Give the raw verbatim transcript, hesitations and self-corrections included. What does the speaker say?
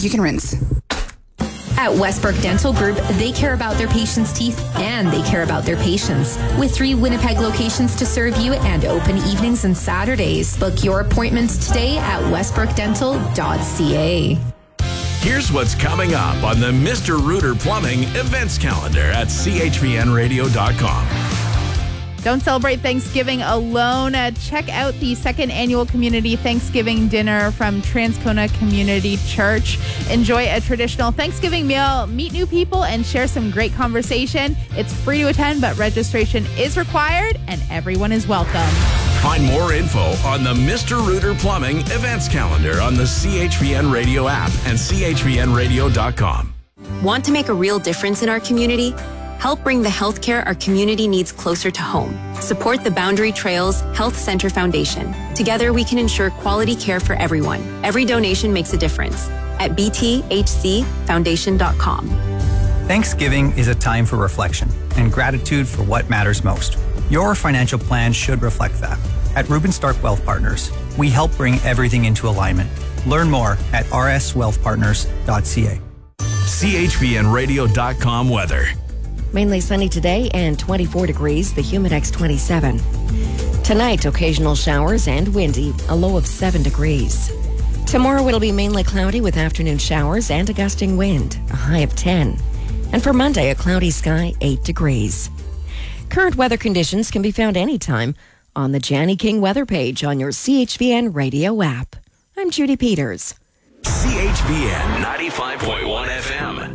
you can rinse. At Westbrook Dental Group, they care about their patients' teeth and they care about their patients. With three Winnipeg locations to serve you and open evenings and Saturdays. Book your appointments today at westbrook dental dot c a. Here's what's coming up on the Mister Rooter Plumbing events calendar at c h v n radio dot com. Don't celebrate Thanksgiving alone. Uh, check out the second annual community Thanksgiving dinner from Transcona Community Church. Enjoy a traditional Thanksgiving meal, meet new people, and share some great conversation. It's free to attend, but registration is required, and everyone is welcome. Find more info on the Mister Rooter Plumbing events calendar on the C H V N Radio app and c h v n radio dot com. Want to make a real difference in our community? Help bring the healthcare our community needs closer to home. Support the Boundary Trails Health Center Foundation. Together, we can ensure quality care for everyone. Every donation makes a difference. At b t h c foundation dot com. Thanksgiving is a time for reflection and gratitude for what matters most. Your financial plan should reflect that. At Rubin Stark Wealth Partners, we help bring everything into alignment. Learn more at r s wealth partners dot c a. c h v n radio dot com weather. Mainly sunny today and twenty-four degrees, the Humidex twenty-seven. Tonight, occasional showers and windy, a low of seven degrees. Tomorrow it'll be mainly cloudy with afternoon showers and a gusting wind, a high of ten. And for Monday, a cloudy sky, eight degrees. Current weather conditions can be found anytime on the Janny King weather page on your C H V N radio app. I'm Judy Peters. C H V N ninety-five point one F M.